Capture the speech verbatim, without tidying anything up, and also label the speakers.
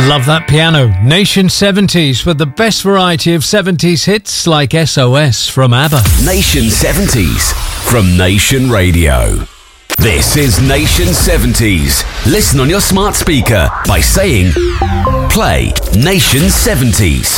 Speaker 1: Love that piano. Nation seventies with the best variety of seventies hits like S O S from ABBA.
Speaker 2: Nation seventies from Nation Radio. This is Nation seventies. Listen on your smart speaker by saying, play Nation seventies.